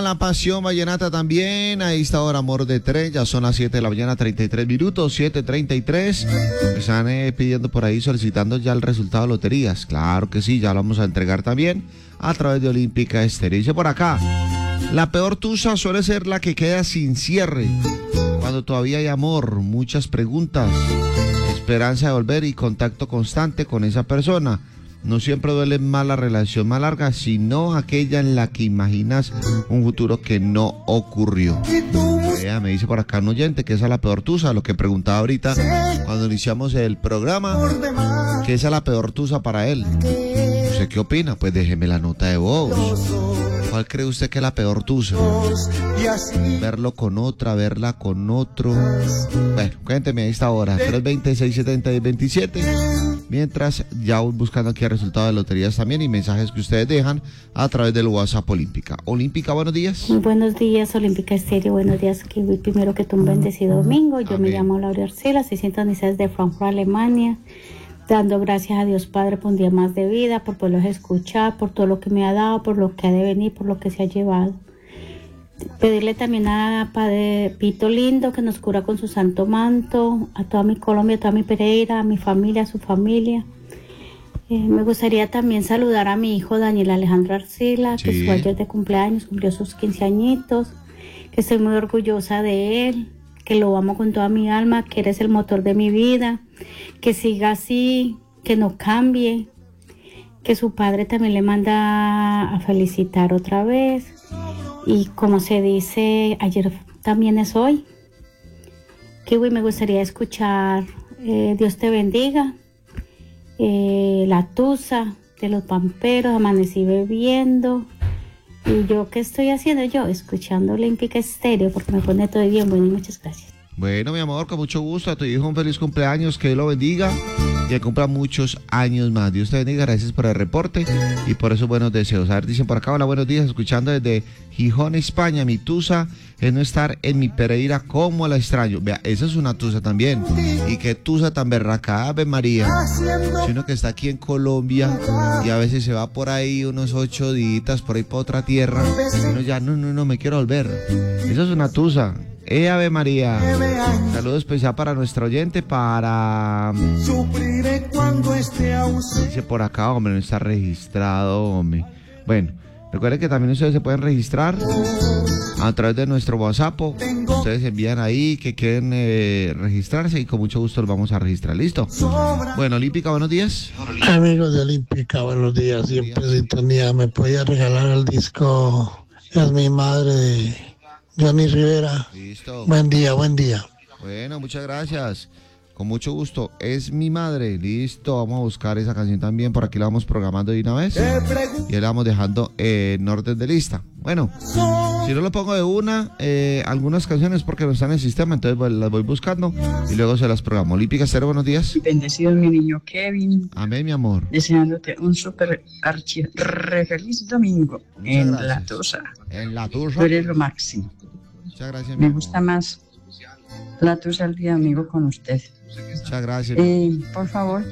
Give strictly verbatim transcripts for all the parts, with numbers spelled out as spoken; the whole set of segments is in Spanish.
La pasión vallenata también, a esta hora amor de tres, ya son las siete de la mañana, treinta y tres minutos, siete treinta y tres. Me están eh, pidiendo por ahí, solicitando ya el resultado de loterías. Claro que sí, ya lo vamos a entregar también a través de Olímpica Estéreo. Dice por acá, la peor tusa suele ser la que queda sin cierre, cuando todavía hay amor, muchas preguntas, esperanza de volver y contacto constante con esa persona. No siempre duele más la relación más larga, sino aquella en la que imaginas un futuro que no ocurrió. Ella me dice por acá un oyente que esa es la peor tusa, lo que preguntaba ahorita cuando iniciamos el programa, que esa es la peor tusa para él. ¿Usted qué opina? Pues déjeme la nota de voz. ¿Cuál cree usted que es la peor tusa? Verlo con otra, verla con otro. Bueno, cuénteme a esta hora, tres veinte, seiscientos setenta y veintisiete. Mientras ya voy buscando aquí el resultado de loterías también y mensajes que ustedes dejan a través del WhatsApp Olímpica. Olímpica, buenos días. Muy buenos días, Olímpica Estéreo. Buenos días, Kiwi. Primero que tú, un bendecido domingo. Yo Amén. Me llamo Laura Arcela, soy sintonizada desde Frankfurt, Alemania. Dando gracias a Dios Padre por un día más de vida, por poderlos escuchar, por todo lo que me ha dado, por lo que ha de venir, por lo que se ha llevado. Pedirle también a Padre Pito Lindo que nos cura con su santo manto, a toda mi Colombia, a toda mi Pereira, a mi familia, a su familia. Eh, me gustaría también saludar a mi hijo Daniel Alejandro Arcila, Sí. que fue ayer de cumpleaños, cumplió sus quince añitos, que estoy muy orgullosa de él, que lo amo con toda mi alma, que eres el motor de mi vida, que siga así, que no cambie, que su padre también le manda a felicitar otra vez. Y como se dice, ayer también es hoy. Kiwi, me gustaría escuchar eh, Dios te bendiga, eh, La Tusa de los Pamperos, Amanecí bebiendo. Y yo, ¿qué estoy haciendo yo? Escuchando Olímpica Estéreo, porque me pone todo bien. Bueno, y muchas gracias. Bueno, mi amor, con mucho gusto. A tu hijo un feliz cumpleaños, que Dios lo bendiga y que cumpla muchos años más. Dios te bendiga, gracias por el reporte y por esos buenos deseos. A ver, dicen por acá, hola, buenos días, escuchando desde Gijón, España. Mi tusa es no estar en mi Pereira, como la extraño. Vea, esa es una tusa también. Y qué tusa tan berraca, Ave María. Sino que está aquí en Colombia y a veces se va por ahí unos ocho días, por ahí para otra tierra. Y uno ya, no, no, no, me quiero volver. Esa es una tusa. Eh, Ave María. Saludo especial para nuestro oyente, para... Sufriré cuando esté ausente. Dice por acá, hombre, no está registrado, hombre. Bueno, recuerden que también ustedes se pueden registrar a través de nuestro WhatsApp. Ustedes envían ahí que quieren eh, registrarse y con mucho gusto los vamos a registrar. ¿Listo? Bueno, Olímpica, buenos días. Amigos de Olímpica, buenos días. Siempre en sintonía. ¿Me podía regalar el disco Es mi madre de Johnny Rivera? Listo. Buen día, buen día. Bueno, muchas gracias. Con mucho gusto. Es mi madre. Listo, vamos a buscar esa canción también. Por aquí la vamos programando de una vez. Y la vamos dejando eh, en orden de lista. Bueno, si no lo pongo de una, eh, algunas canciones porque no están en el sistema, entonces pues, las voy buscando y luego se las programo. Olímpica Estéreo, buenos días. Bendecido mi niño Kevin, Amén, mi amor. deseándote un súper archi re feliz domingo. Muchas en gracias. La Tusa. En la tuya. Tú eres lo máximo. Muchas gracias, mi Me amor. gusta más La Tusa el día amigo con usted. Muchas gracias. mi Eh, por favor,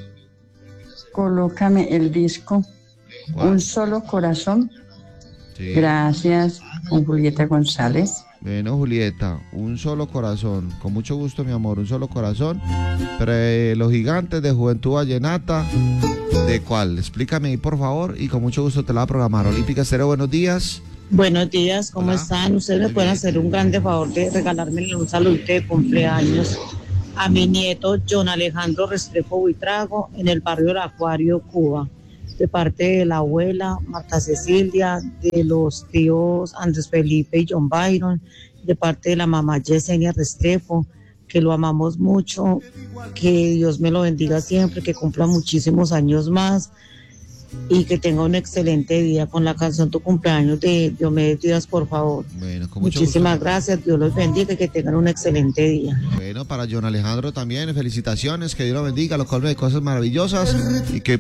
colócame el disco amor. Un Solo Corazón. Sí. Gracias, con Julieta González. Bueno, Julieta, un solo corazón. Con mucho gusto, mi amor, un solo corazón. Pero eh, los gigantes de Juventud Vallenata, ¿de cuál? Explícame ahí, por favor, y con mucho gusto te la voy a programar. Olímpica Estéreo, buenos días. Buenos días, ¿cómo Hola. están? Ustedes me Muy pueden bien. hacer un grande favor de regalarme un saludito de cumpleaños a mi nieto John Alejandro Restrepo Buitrago en el barrio del Acuario, Cuba, de parte de la abuela Marta Cecilia, de los tíos Andrés Felipe y John Byron, de parte de la mamá Yesenia Restrepo, que lo amamos mucho, que Dios me lo bendiga siempre, que cumpla muchísimos años más y que tenga un excelente día con la canción Tu Cumpleaños de Diomedes Díaz, por favor. Bueno, con mucho Muchísimas gusto. gracias, Dios los bendiga y que tengan un excelente día. Bueno, para John Alejandro también, felicitaciones, que Dios lo bendiga, lo colme de cosas maravillosas y que